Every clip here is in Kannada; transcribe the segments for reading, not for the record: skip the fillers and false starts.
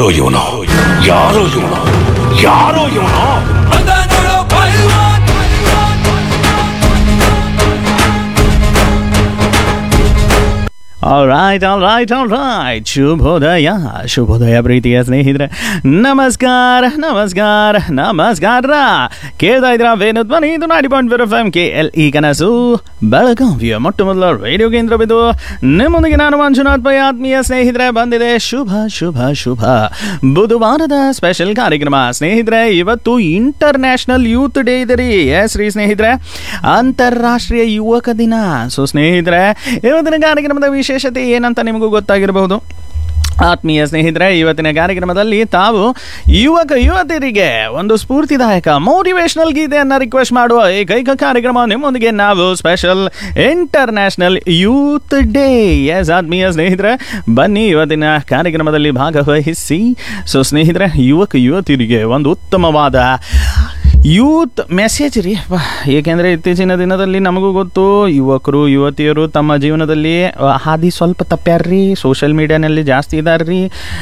ಯಾರೋ ಇವನು ಯಾರೋ ಇವನು ಯಾರೋ ಇವನು ಆಲ್ ರೈಟ್ ಶುಭೋದಯ ಪ್ರೀತಿಯ ಸ್ನೇಹಿತರೆ, ನಮಸ್ಕಾರ ಕೇಳ್ತಾ ಇದ್ರ ವೇಣು ಧ್ವನಿ. ಇದು 90.4 FM KLE ಕನಸು ಬೆಳಗಾವಿಯ ಮೊಟ್ಟ ಮೊದಲ ರೇಡಿಯೋ ಕೇಂದ್ರವಿದು. ನಿಮ್ಮೊಂದಿಗೆ ನಾನು ಮಂಜುನಾಥ್ ಪೈ. ಆತ್ಮೀಯ ಸ್ನೇಹಿತರೆ, ಬಂದಿದೆ ಶುಭ ಬುಧವಾರದ ಸ್ಪೆಷಲ್ ಕಾರ್ಯಕ್ರಮ. ಸ್ನೇಹಿತರೆ, ಇವತ್ತು ಇಂಟರ್ನ್ಯಾಷನಲ್ ಯೂತ್ ಡೇ ಇದೆ ರೀ. ಎಸ್ ರೀ ಸ್ನೇಹಿತರೆ, ಅಂತಾರಾಷ್ಟ್ರೀಯ ಯುವಕ ದಿನ. ಸೊ ಸ್ನೇಹಿತರೆ, ಇವತ್ತಿನ ಕಾರ್ಯಕ್ರಮದ ವಿಶೇಷತೆ ಏನಂತ ನಿಮಗೂ ಗೊತ್ತಾಗಿರಬಹುದು. ಆತ್ಮೀಯ ಸ್ನೇಹಿತರೆ, ಇವತ್ತಿನ ಕಾರ್ಯಕ್ರಮದಲ್ಲಿ ತಾವು ಯುವತಿಯರಿಗೆ ಒಂದು ಸ್ಫೂರ್ತಿದಾಯಕ ಮೋಟಿವೇಶನಲ್ ಗೀತೆಯನ್ನು ರಿಕ್ವೆಸ್ಟ್ ಮಾಡುವ ಏಕೈಕ ಕಾರ್ಯಕ್ರಮ ನಿಮ್ಮೊಂದಿಗೆ ನಾವು. Special international youth day. S ಆತ್ಮೀಯ ಸ್ನೇಹಿತರೆ, ಬನ್ನಿ ಇವತ್ತಿನ ಕಾರ್ಯಕ್ರಮದಲ್ಲಿ ಭಾಗವಹಿಸಿ. ಸೊ ಸ್ನೇಹಿತರೆ, ಯುವತಿಯರಿಗೆ ಒಂದು ಉತ್ತಮವಾದ ಯೂತ್ ಮೆಸೇಜ್ ರೀ. ಏಕೆಂದರೆ ಇತ್ತೀಚಿನ ದಿನದಲ್ಲಿ ನಮಗೂ ಗೊತ್ತು, ಯುವತಿಯರು ತಮ್ಮ ಜೀವನದಲ್ಲಿ ಹಾದಿ ಸ್ವಲ್ಪ ತಪ್ಪ್ಯಾರ್ರಿ. ಸೋಷಿಯಲ್ ಮೀಡಿಯಾನಲ್ಲಿ ಜಾಸ್ತಿ ಇದಾರ್ರಿ.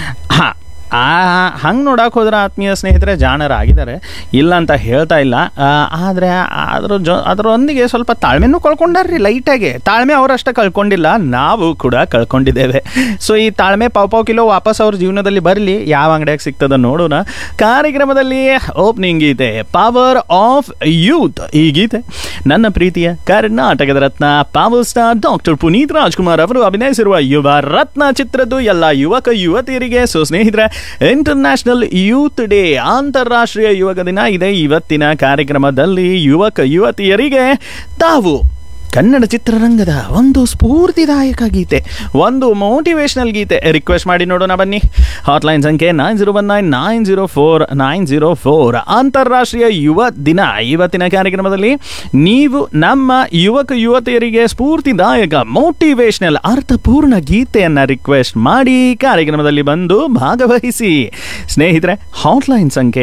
ಹಂಗೆ ನೋಡಕ್ಕೆ ಹೋದ್ರೆ ಆತ್ಮೀಯ ಸ್ನೇಹಿತರೆ ಜಾಣರಾಗಿದ್ದಾರೆ, ಇಲ್ಲ ಅಂತ ಹೇಳ್ತಾ ಇಲ್ಲ. ಆದರೆ ಅದರೊಂದಿಗೆ ಸ್ವಲ್ಪ ತಾಳ್ಮೆನೂ ಕಳ್ಕೊಂಡಾರ್ರಿ. ಲೈಟಾಗಿ ತಾಳ್ಮೆ ಅವರಷ್ಟೇ ಕಳ್ಕೊಂಡಿಲ್ಲ, ನಾವು ಕೂಡ ಕಳ್ಕೊಂಡಿದ್ದೇವೆ. ಸೊ ಈ ತಾಳ್ಮೆ ಪಾವ್ ಕಿಲೋ ವಾಪಸ್ ಅವ್ರ ಜೀವನದಲ್ಲಿ ಬರಲಿ. ಯಾವ ಅಂಗಡಿಯಾಗ ಸಿಗ್ತದ ನೋಡೋಣ. ಕಾರ್ಯಕ್ರಮದಲ್ಲಿ opening Gita power of youth. ಈ ಗೀತೆ ನನ್ನ ಪ್ರೀತಿಯ ಕರ್ನಾಟಕದ ರತ್ನ power star doctor Puneeth Rajkumar ಅವರು ಅಭಿನಯಿಸಿರುವ ಯುವ ರತ್ನ ಚಿತ್ರದ್ದು ಎಲ್ಲ ಯುವತಿಯರಿಗೆ. ಸೊ ಸ್ನೇಹಿತರೆ, ಇಂಟರ್ನ್ಯಾಷನಲ್ ಯೂತ್ ಡೇ, ಅಂತಾರಾಷ್ಟ್ರೀಯ ಯುವಕ ದಿನ ಇದೆ. ಇವತ್ತಿನ ಕಾರ್ಯಕ್ರಮದಲ್ಲಿ ಯುವತಿಯರಿಗೆ ತಾವು ಕನ್ನಡ ಚಿತ್ರರಂಗದ ಒಂದು ಸ್ಫೂರ್ತಿದಾಯಕ ಗೀತೆ, ಒಂದು ಮೋಟಿವೇಶನಲ್ ಗೀತೆ ರಿಕ್ವೆಸ್ಟ್ ಮಾಡಿ ನೋಡೋಣ ಬನ್ನಿ. ಹಾಟ್ಲೈನ್ ಸಂಖ್ಯೆ 9019904904. ಅಂತಾರಾಷ್ಟ್ರೀಯ ಯುವ ದಿನ. ಇವತ್ತಿನ ಕಾರ್ಯಕ್ರಮದಲ್ಲಿ ನೀವು ನಮ್ಮ ಯುವತಿಯರಿಗೆ ಸ್ಫೂರ್ತಿದಾಯಕ ಮೋಟಿವೇಶನಲ್ ಅರ್ಥಪೂರ್ಣ ಗೀತೆಯನ್ನು ರಿಕ್ವೆಸ್ಟ್ ಮಾಡಿ ಕಾರ್ಯಕ್ರಮದಲ್ಲಿ ಬಂದು ಭಾಗವಹಿಸಿ. ಸ್ನೇಹಿತರೆ, ಹಾಟ್ಲೈನ್ ಸಂಖ್ಯೆ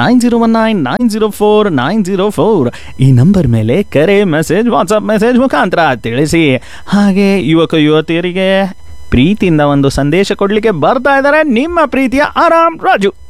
9019904904. ಈ ನಂಬರ್ ಮೇಲೆ ಕರೆ, ಮೆಸೇಜ್, ವಾಟ್ಸಪ್ ಮೆಸೇಜ್ ಮುಖಾಂತರ ತಿಳಿಸಿ. ಹಾಗೆ ಯುವತಿಯರಿಗೆ ಪ್ರೀತಿಯಿಂದ ಒಂದು ಸಂದೇಶ ಕೊಡಲಿಕ್ಕೆ ಬರ್ತಾ ಇದ್ದಾರೆ ನಿಮ್ಮ ಪ್ರೀತಿಯ ಆರಾಮ್ ರಾಜು.